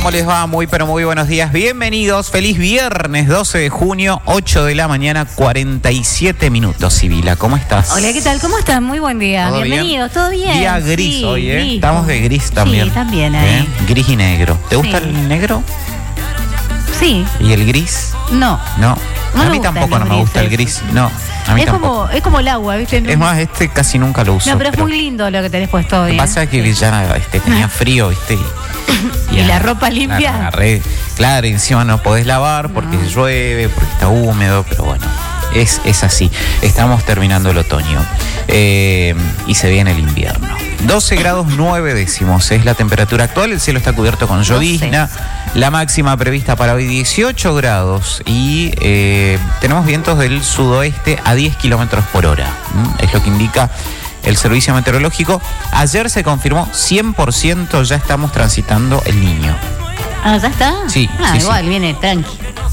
¿Cómo les va? Muy pero muy buenos días. Bienvenidos. Feliz viernes 12 de junio, 8 de la mañana, 47 minutos. Sibila, ¿cómo estás? Hola, ¿qué tal? ¿Cómo estás? Muy buen día. ¿Todo Bienvenidos, bien? ¿todo bien? Día gris sí, hoy, ¿eh? gris. Estamos de gris también. Sí, también ahí. Gris y negro. ¿Te gusta Sí. el negro? Sí. ¿Y el gris? No. No. No A me mí gustan tampoco los no me gusta el grises. gris. No, a mí tampoco. Es como el agua, ¿viste? Es más, casi nunca lo uso. No, pero es muy lindo lo que tenés puesto hoy. Lo que pasa es que ya tenía frío, ¿viste? ¿Y la ropa limpia? La agarré. Claro, y encima no podés lavar porque llueve, porque está húmedo, pero bueno, es así. Estamos terminando el otoño y se viene el invierno. 12 grados 9 décimos es la temperatura actual. El cielo está cubierto con llovizna. La máxima prevista para hoy 18 grados y tenemos vientos del sudoeste a 10 kilómetros por hora. Es lo que indica el servicio meteorológico. Ayer se confirmó 100%, ya estamos transitando el Niño. Ah, ¿ya está? Sí, Ah, sí, igual, sí. viene tranqui.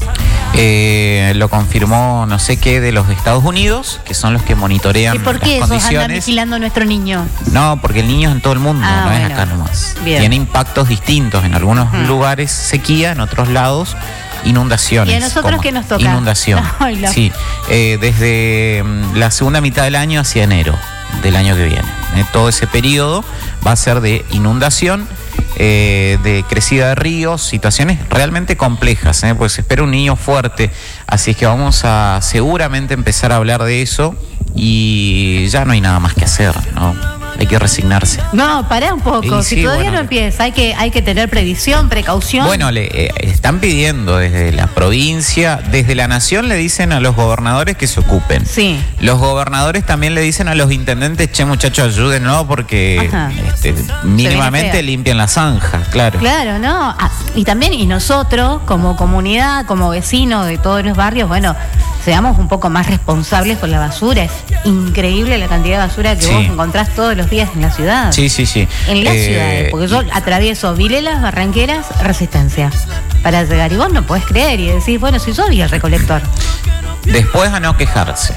Lo confirmó no sé qué de los Estados Unidos, que son los que monitorean ¿Y por qué las esos andan condiciones. vigilando a nuestro niño? No, porque el niño es en todo el mundo, Ah, no es bueno. acá nomás. Bien. Tiene impactos distintos. En algunos lugares sequía, en otros lados inundaciones. ¿Y a nosotros como qué nos toca? Inundación. Ay, la- Sí, desde la segunda mitad del año hacia enero del año que viene. Todo ese periodo va a ser de inundación, de crecida de ríos, situaciones realmente complejas, pues se espera un niño fuerte, así es que vamos a seguramente empezar a hablar de eso y ya no hay nada más que hacer, ¿no? Hay que resignarse. No, pará un poco. Y Si sí, todavía bueno, no empieza, hay que tener previsión, precaución. Bueno, le están pidiendo desde la provincia, desde la nación le dicen a los gobernadores que se ocupen. Sí. Los gobernadores también le dicen a los intendentes, che muchachos, ayúdennos porque Ajá. mínimamente fea. limpian la zanja, claro. Claro, ¿no? Ah, y también, y nosotros, como comunidad, como vecinos de todos los barrios, bueno, seamos un poco más responsables con la basura. Es increíble la cantidad de basura que Sí. vos encontrás todos los días en la ciudad. Sí, sí, sí. En las ciudades, porque yo atravieso Vilelas, Barranqueras, Resistencia, para llegar. Y vos no podés creer y decís, bueno, si yo vi el recolector. Después a no quejarse.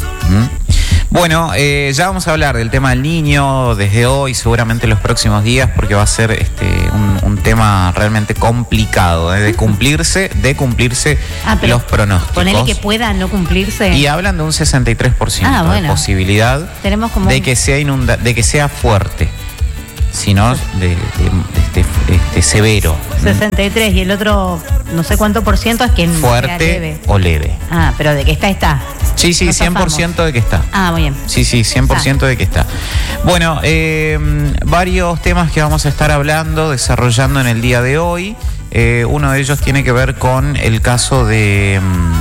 Bueno, ya vamos a hablar del tema del niño desde hoy, seguramente los próximos días, porque va a ser un tema realmente complicado, de cumplirse Pero los pronósticos. Ponele que pueda no cumplirse. Y hablan de un 63% de bueno. posibilidad Tenemos como de que sea de que sea fuerte, sino de severo. 63 y el otro no sé cuánto por ciento es que sea Fuerte leve. o leve. Ah, pero de que está. Sí, sí, Nos 100% de que está. Ah, muy bien. Sí, 100% de que está. Bueno, varios temas que vamos a estar hablando, desarrollando en el día de hoy. Uno de ellos tiene que ver con el caso de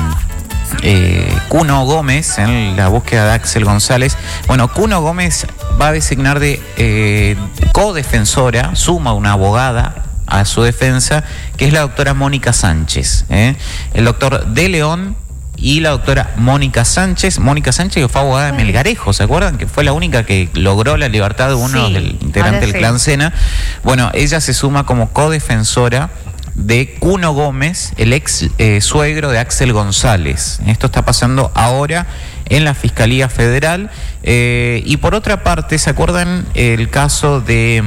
Cuno Gómez, en la búsqueda de Axel González. Bueno, Cuno Gómez va a designar de codefensora, suma una abogada a su defensa, que es la doctora Mónica Sánchez. El doctor De León y la doctora Mónica Sánchez. Mónica Sánchez, que fue abogada de Melgarejo, ¿se acuerdan? Que fue la única que logró la libertad de uno Sí, del integrante ahora del sí. clan Sena. Bueno, ella se suma como codefensora de Cuno Gómez, el ex suegro de Axel González. Esto está pasando ahora en la Fiscalía Federal. Y por otra parte, ¿se acuerdan el caso de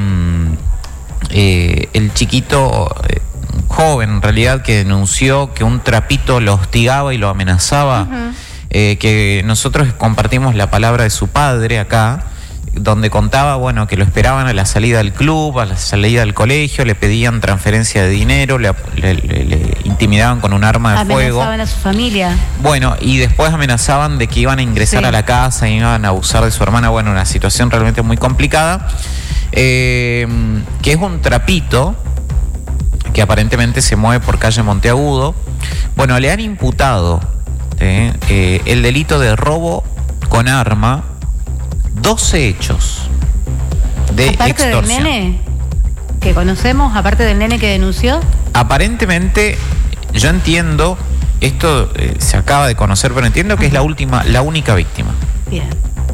el chiquito joven, en realidad, que denunció que un trapito lo hostigaba y lo amenazaba? Que nosotros compartimos la palabra de su padre acá, donde contaba, bueno, que lo esperaban a la salida del club, a la salida del colegio, le pedían transferencia de dinero, le intimidaban con un arma de fuego. Amenazaban a su familia. Bueno, y después amenazaban de que iban a ingresar Sí. a la casa, iban a abusar de su hermana. Bueno, una situación realmente muy complicada. Que es un trapito que aparentemente se mueve por calle Monteagudo. Bueno, le han imputado el delito de robo con arma, 12 hechos de Aparte del extorsión. nene que conocemos, aparte del nene que denunció. Aparentemente, yo entiendo, esto se acaba de conocer, pero entiendo que es la única víctima. Bien.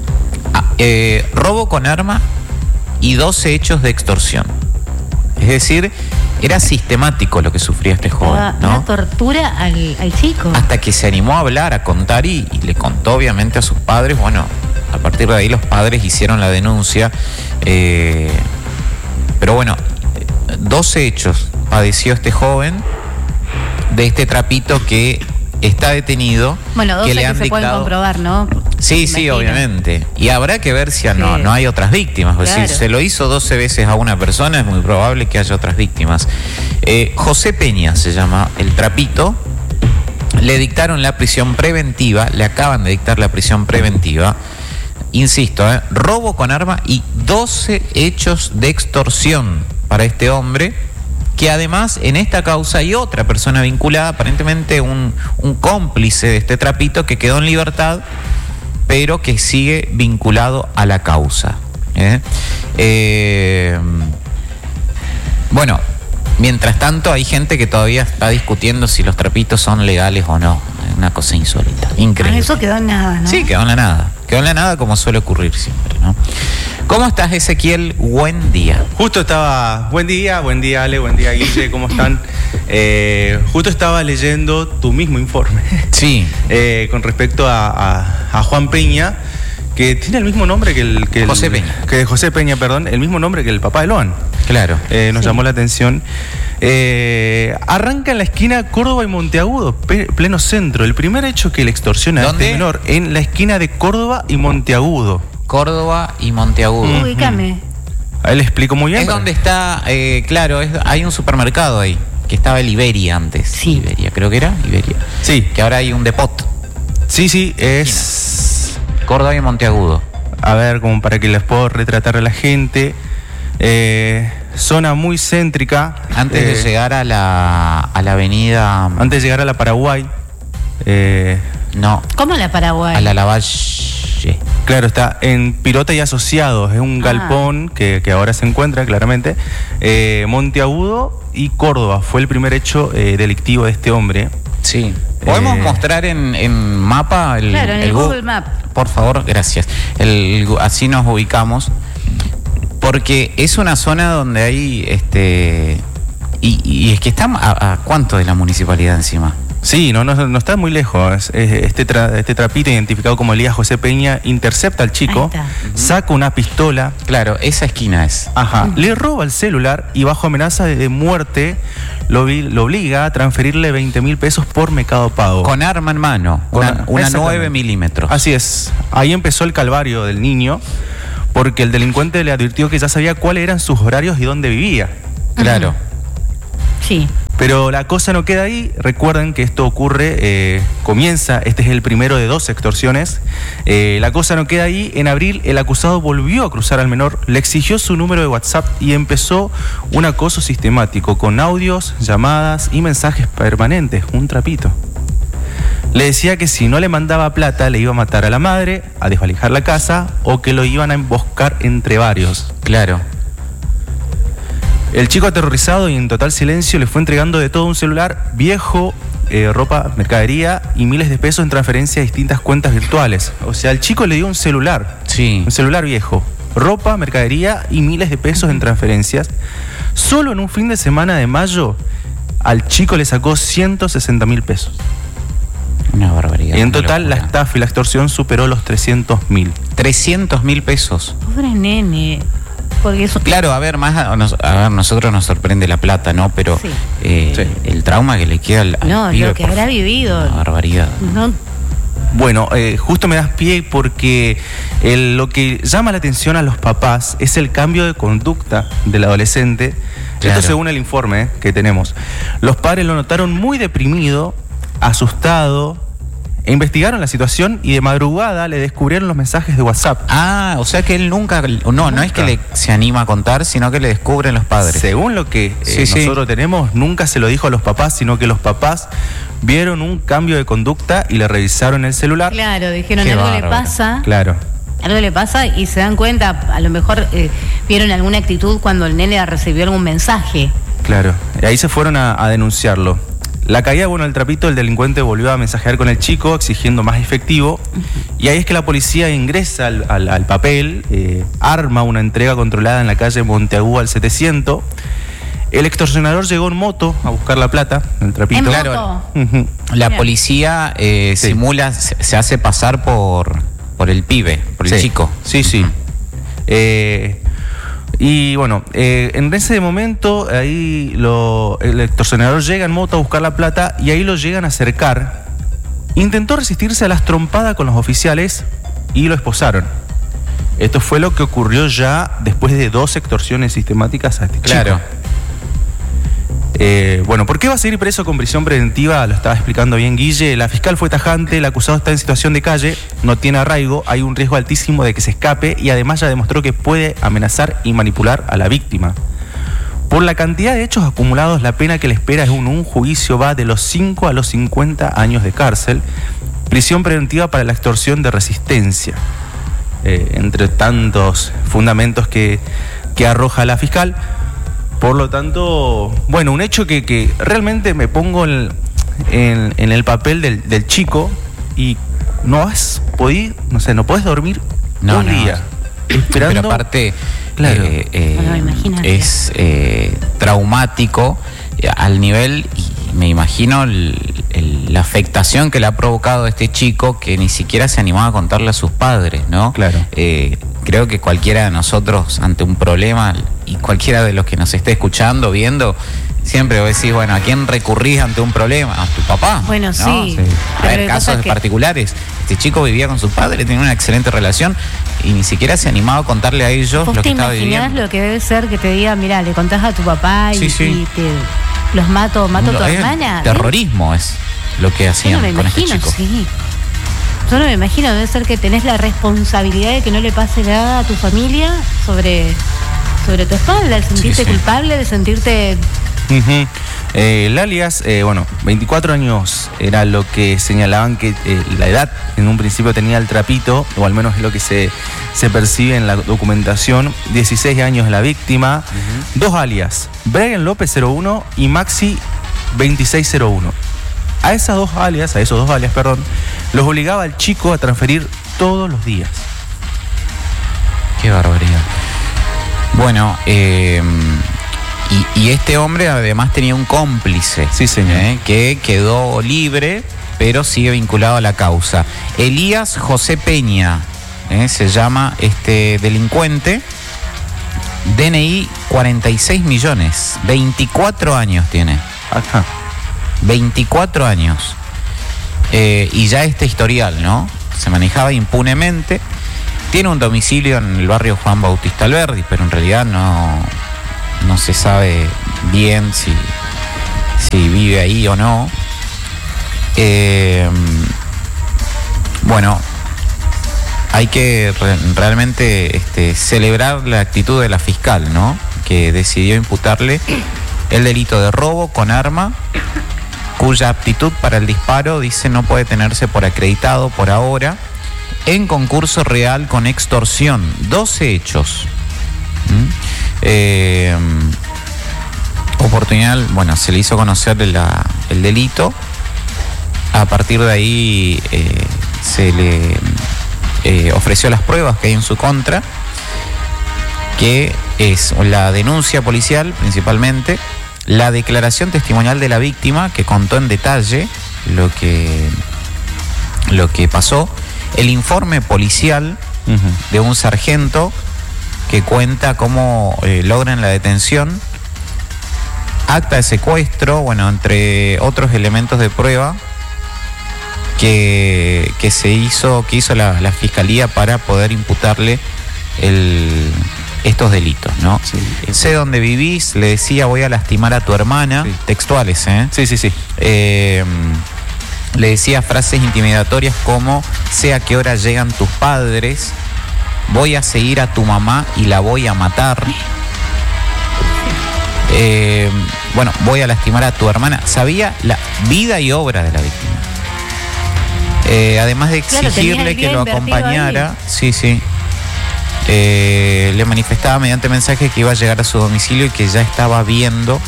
Robo con arma y 12 hechos de extorsión. Es decir, era sistemático lo que sufría este joven, ¿no? Una tortura al chico. Hasta que se animó a hablar, a contar y le contó obviamente a sus padres. Bueno, a partir de ahí los padres hicieron la denuncia. Pero bueno, 12 hechos padeció este joven de este trapito que está detenido. Bueno, 12 que le que han se pueden dictado... comprobar, ¿no? Sí, Imagino. obviamente. Y habrá que ver si Sí. no hay otras víctimas. Pues Claro. si se lo hizo 12 veces a una persona, es muy probable que haya otras víctimas. José Peña se llama el trapito. Le dictaron la prisión preventiva, le acaban de dictar la prisión preventiva. Insisto, robo con arma y 12 hechos de extorsión para este hombre, que además en esta causa hay otra persona vinculada, aparentemente un cómplice de este trapito que quedó en libertad, pero que sigue vinculado a la causa. Bueno, mientras tanto hay gente que todavía está discutiendo si los trapitos son legales o no. Es una cosa insólita, increíble. Eso quedó en nada, ¿no? Sí, quedó en la nada. Quedó en la nada como suele ocurrir siempre, ¿no? ¿Cómo estás, Ezequiel? Buen día. Justo estaba... Buen día Ale, buen día Guille, ¿cómo están? Justo estaba leyendo tu mismo informe. Sí. Con respecto a Juan Peña, que tiene el mismo nombre que el... José Peña. Que José Peña, perdón, el mismo nombre que el papá de Loan. Claro. Nos llamó la atención. Arranca en la esquina Córdoba y Monteagudo, pleno centro. El primer hecho que le extorsiona a ¿Dónde? este menor, en la esquina de Córdoba y Monteagudo. Córdoba y Monteagudo. Ubícame. Ahí le explico muy bien. Es donde está, claro, hay un supermercado ahí, que estaba el Iberia antes. Sí. Iberia, creo que era Iberia. Sí. Que ahora hay un depot. Sí, es... Córdoba y Monteagudo. A ver, como para que les puedo retratar a la gente. Zona muy céntrica. Antes de llegar a la avenida... Antes de llegar a la Paraguay. No, ¿Cómo la Paraguay? a la Lavalle. Claro, está en Pirota y Asociados. Es un galpón que ahora se encuentra claramente. Monteagudo y Córdoba fue el primer hecho delictivo de este hombre. Sí. ¿Podemos mostrar en mapa Claro, en el Google Map. Por favor, gracias. Así nos ubicamos. Porque es una zona donde hay y es que está a ¿cuánto de la municipalidad encima? Sí, no está muy lejos. Este trapito, identificado como Elías José Peña, intercepta al chico, Ahí está. saca una pistola. Claro, esa esquina es. Ajá. Le roba el celular y bajo amenaza de muerte lo obliga a transferirle 20.000 pesos por Mercado Pago. Con arma en mano, una 9 milímetros. Así es. Ahí empezó el calvario del niño, porque el delincuente le advirtió que ya sabía cuáles eran sus horarios y dónde vivía. Claro. Sí. Pero la cosa no queda ahí. Recuerden que esto ocurre, este es el primero de 2 extorsiones. La cosa no queda ahí. En abril el acusado volvió a cruzar al menor, le exigió su número de WhatsApp y empezó un acoso sistemático con audios, llamadas y mensajes permanentes, un trapito. Le decía que si no le mandaba plata le iba a matar a la madre, a desvalijar la casa o que lo iban a emboscar entre varios. Claro. El chico, aterrorizado y en total silencio, le fue entregando de todo: un celular viejo, ropa, mercadería y miles de pesos en transferencia a distintas cuentas virtuales. O sea, el chico le dio un celular. Sí. Un celular viejo, ropa, mercadería y miles de pesos en transferencias. Solo en un fin de semana de mayo, al chico le sacó 160.000 pesos. Una barbaridad. Y en una total locura. la estafa y la extorsión superó los 300.000. 300.000 pesos. Pobre nene. Porque eso... Claro, a ver, nosotros nos sorprende la plata, ¿no? Pero Sí. el trauma que le queda al No, pibe, lo que habrá vivido. Una barbaridad. No, Bueno, justo me das pie porque lo que llama la atención a los papás es el cambio de conducta del adolescente. Claro. Esto según el informe que tenemos. Los padres lo notaron muy deprimido, asustado, e investigaron la situación y de madrugada le descubrieron los mensajes de WhatsApp. Ah, o sea que él nunca... No es que se anima a contar, sino que le descubren los padres. Según lo que Sí, nosotros tenemos, nunca se lo dijo a los papás, sino que los papás vieron un cambio de conducta y le revisaron el celular. claro, dijeron Qué algo le bárbaro. pasa. Claro. Algo le pasa y se dan cuenta, a lo mejor vieron alguna actitud cuando el nene recibió algún mensaje. Claro, y ahí se fueron a denunciarlo. La caída, del trapito, el delincuente volvió a mensajear con el chico exigiendo más efectivo, y ahí es que la policía ingresa al papel, arma una entrega controlada en la calle Monteagudo al 700. El extorsionador llegó en moto a buscar la plata, el trapito. ¿En Claro. moto? Ujú. La Bien. policía simula, se hace pasar por el pibe, por el Sí. chico. Sí. Y bueno, en ese momento ahí el extorsionador llega en moto a buscar la plata y ahí lo llegan a acercar. Intentó resistirse a las trompadas con los oficiales y lo esposaron. Esto fue lo que ocurrió ya después de 2 extorsiones sistemáticas a este Claro. chico. Bueno, ¿por qué va a seguir preso con prisión preventiva? Lo estaba explicando bien Guille. La fiscal fue tajante, el acusado está en situación de calle, no tiene arraigo, hay un riesgo altísimo de que se escape y además ya demostró que puede amenazar y manipular a la víctima. Por la cantidad de hechos acumulados, la pena que le espera es un juicio va de los 5 a los 50 años de cárcel, prisión preventiva para la extorsión de resistencia. Entre tantos fundamentos que arroja la fiscal. Por lo tanto, bueno, un hecho que realmente me pongo en el papel del chico y no podés dormir un día esperando. Pero aparte, claro, es traumático al nivel, y me imagino la afectación que le ha provocado a este chico, que ni siquiera se animaba a contarle a sus padres, ¿no? Claro. Creo que cualquiera de nosotros ante un problema, y cualquiera de los que nos esté escuchando, viendo, siempre vos decís, bueno, ¿a quién recurrís ante un problema? A tu papá. Bueno, ¿no? sí. A ver, casos particulares. Este chico vivía con su padre, tenía una excelente relación y ni siquiera se animaba a contarle a ellos lo que estaba viviendo. ¿Vos te imaginás lo que debe ser que te digan, mira, le contás a tu papá y los mato a tu hermana? Terrorismo es lo que hacían con este chico. Sí. Yo no me imagino, debe ser que tenés la responsabilidad de que no le pase nada a tu familia sobre tu espalda, de sentirte culpable, de sentirte... El alias, 24 años era lo que señalaban que la edad en un principio tenía el trapito, o al menos es lo que se percibe en la documentación. 16 años la víctima. 2 alias, Brian López 01 y Maxi 2601. A esos dos alias, los obligaba al chico a transferir todos los días. Qué barbaridad. Bueno, y este hombre además tenía un cómplice, sí, señor, que quedó libre, pero sigue vinculado a la causa. Elías José Peña, se llama este delincuente. DNI 46 millones, 24 años tiene. Ajá. 24 años. Y ya este historial, ¿no? Se manejaba impunemente. Tiene un domicilio en el barrio Juan Bautista Alberdi, pero en realidad no se sabe bien si vive ahí o no. Bueno, hay que realmente celebrar la actitud de la fiscal, ¿no? Que decidió imputarle el delito de robo con arma, cuya aptitud para el disparo, dice, no puede tenerse por acreditado por ahora, en concurso real con extorsión. 12 hechos. Oportunidad, bueno, se le hizo conocer el delito. A partir de ahí se le ofreció las pruebas que hay en su contra, que es la denuncia policial principalmente, la declaración testimonial de la víctima, que contó en detalle lo que pasó, el informe policial de un sargento que cuenta cómo logran la detención, acta de secuestro, bueno, entre otros elementos de prueba que hizo la fiscalía para poder imputarle estos delitos, ¿no? Sí. Sé dónde vivís, le decía, voy a lastimar a tu hermana, sí. Textuales, Sí. Le decía frases intimidatorias como, sé a qué hora llegan tus padres, voy a seguir a tu mamá y la voy a matar. Bueno, voy a lastimar a tu hermana. Sabía la vida y obra de la víctima. Además de exigirle que lo acompañara, sí. Le manifestaba mediante mensaje que iba a llegar a su domicilio y que ya estaba viniendo.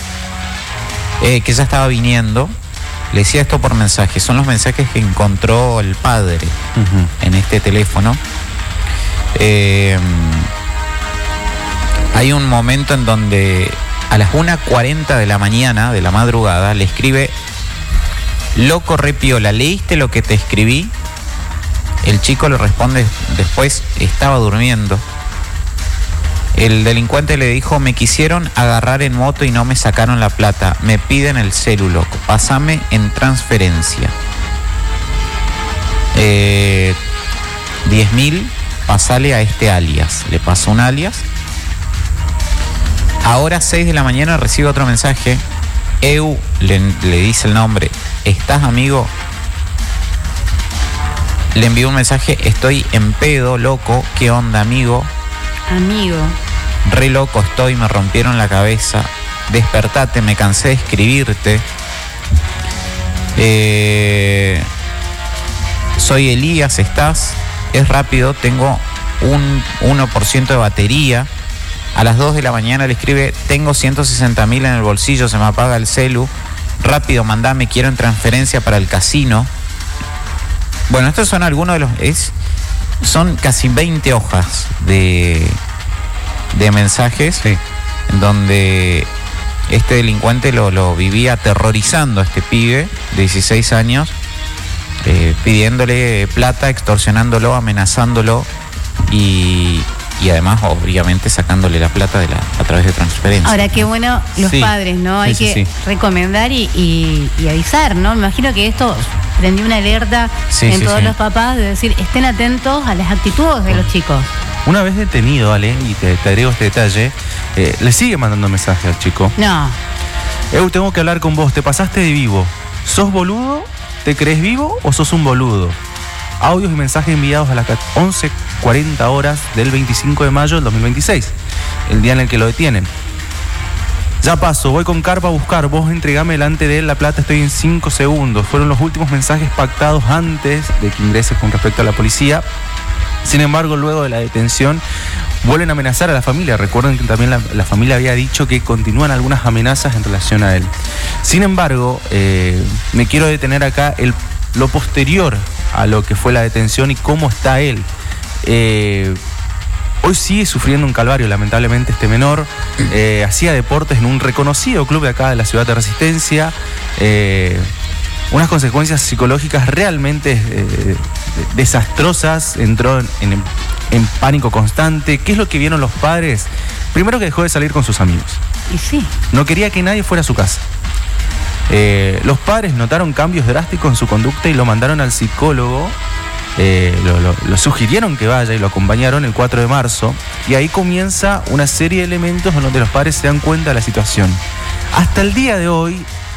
Le decía esto por mensaje. Son los mensajes que encontró el padre en este teléfono. Hay un momento en donde a las 1:40 de la mañana, de la madrugada, le escribe: loco repiola, ¿leíste lo que te escribí? El chico le responde después: estaba durmiendo. El delincuente le dijo: me quisieron agarrar en moto y no me sacaron la plata. Me piden el celu, loco. Pásame en transferencia. 10.000, pasale a este alias. Le pasó un alias. Ahora 6 de la mañana recibe otro mensaje. Eu, le dice el nombre. ¿Estás, amigo? Le envió un mensaje: estoy en pedo, loco. ¿Qué onda, amigo? Amigo. Re loco estoy, me rompieron la cabeza. Despertate, me cansé de escribirte. Soy Elías, ¿estás? Es rápido, tengo un 1% de batería. A las 2 de la mañana le escribe: tengo 160.000 en el bolsillo, se me apaga el celu. Rápido, mandame, quiero en transferencia para el casino. Bueno, estos son algunos de los... son casi 20 hojas de mensajes, sí, en donde este delincuente lo vivía aterrorizando a este pibe de 16 años, pidiéndole plata, extorsionándolo, amenazándolo y además, obviamente, sacándole la plata a través de transferencia. Ahora, qué bueno los padres, ¿no? Hay que recomendar y avisar, ¿no? Me imagino que esto prendió una alerta en todos los papás de decir: estén atentos a las actitudes de los chicos. Una vez detenido, Ale, y te agrego este detalle, le sigue mandando mensaje al chico. No. Tengo que hablar con vos, te pasaste de vivo. ¿Sos boludo? ¿Te crees vivo o sos un boludo? Audios y mensajes enviados a las 11:40 horas del 25 de mayo del 2026, el día en el que lo detienen. Ya paso, voy con carpa a buscar, vos entregame delante de él la plata, estoy en 5 segundos. Fueron los últimos mensajes pactados antes de que ingreses con respecto a la policía. Sin embargo, luego de la detención, vuelven a amenazar a la familia. Recuerden que también la familia había dicho que continúan algunas amenazas en relación a él. Sin embargo, me quiero detener acá lo posterior a lo que fue la detención y cómo está él. Hoy sigue sufriendo un calvario, lamentablemente, este menor. Hacía deportes en un reconocido club de acá de la ciudad de Resistencia. Unas consecuencias psicológicas realmente desastrosas. Entró en pánico constante. ¿Qué es lo que vieron los padres? Primero, que dejó de salir con sus amigos. Y sí. No quería que nadie fuera a su casa. Los padres notaron cambios drásticos en su conducta y lo mandaron al psicólogo. Lo sugirieron que vaya y lo acompañaron el 4 de marzo. Y ahí comienza una serie de elementos en donde los padres se dan cuenta de la situación. Hasta el día de hoy,